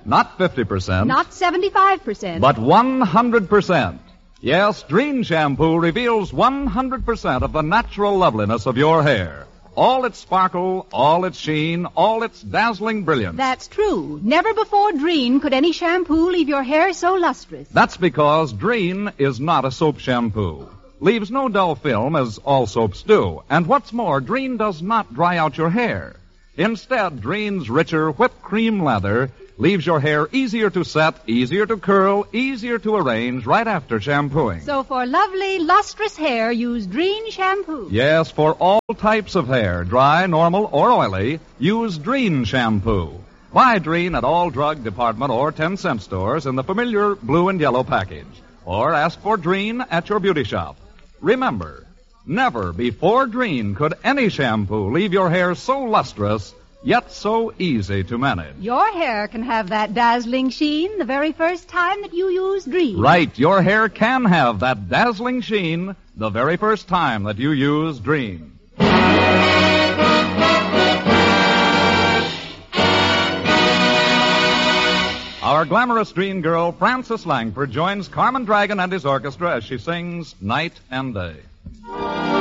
Not 50%. Not 75%. But 100%. Yes, Drene shampoo reveals 100% of the natural loveliness of your hair. All its sparkle, all its sheen, all its dazzling brilliance. That's true. Never before Drene could any shampoo leave your hair so lustrous. That's because Drene is not a soap shampoo. Leaves no dull film as all soaps do. And what's more, Drene does not dry out your hair. Instead, Drene's richer whipped cream lather leaves your hair easier to set, easier to curl, easier to arrange right after shampooing. So for lovely, lustrous hair, use Drene shampoo. Yes, for all types of hair, dry, normal, or oily, use Drene shampoo. Buy Drene at all drug department or 10-cent stores in the familiar blue and yellow package. Or ask for Drene at your beauty shop. Remember, never before Drene could any shampoo leave your hair so lustrous, yet so easy to manage. Your hair can have that dazzling sheen the very first time that you use Drene. Right, your hair can have that dazzling sheen the very first time that you use Drene. Our glamorous Drene girl, Frances Langford, joins Carmen Dragon and his orchestra as she sings Night and Day.